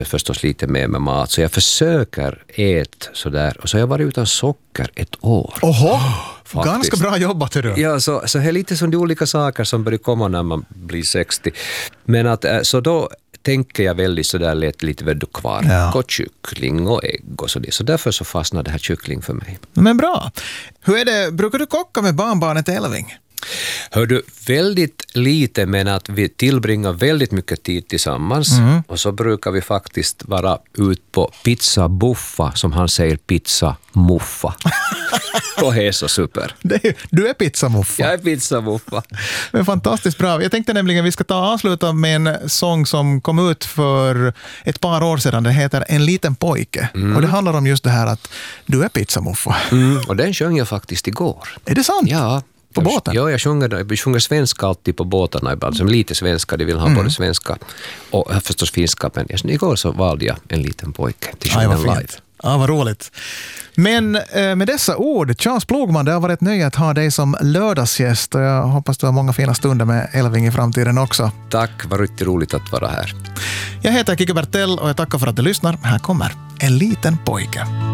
förstås lite mer med mat. Så jag försöker äta sådär. Och så har jag varit utan socker ett år. Oho, faktiskt. Ganska bra jobbat du. Ja, så är lite som de olika saker som börjar komma när man blir 60. Men att, så då tänker jag väldigt sådär lite väl kvar. Ja. Och kyckling och ägg och så det. Så därför så fastnar det här kyckling för mig. Men bra. Hur är det, brukar du kocka med barnbarnet Elving? Hör du, väldigt lite, men att vi tillbringar väldigt mycket tid tillsammans. Och så brukar vi faktiskt vara ut på pizza-buffa, som han säger, pizza-muffa. Och det är så super. Du är pizzamuffa. Jag är pizza-muffa. Men fantastiskt bra. Jag tänkte nämligen att vi ska avsluta med en sång som kom ut för ett par år sedan. Den heter En liten pojke. Och det handlar om just det här att du är pizzamuffa. Och den sjöng jag faktiskt igår. Är det sant? Ja. På båten? Ja, jag sjunger svenska alltid på båtarna ibland. Som lite svenska, de vill ha både svenska och förstås finska. Men igår så valde jag En liten pojke till sjungen live. Ja, vad roligt. Men med dessa ord, Charles Plogman, det har varit ett nöje att ha dig som lördagsgäst. Och jag hoppas du har många fina stunder med Elving i framtiden också. Tack, var riktigt roligt att vara här. Jag heter Kikki Bertell och jag tackar för att du lyssnar. Här kommer En liten pojke.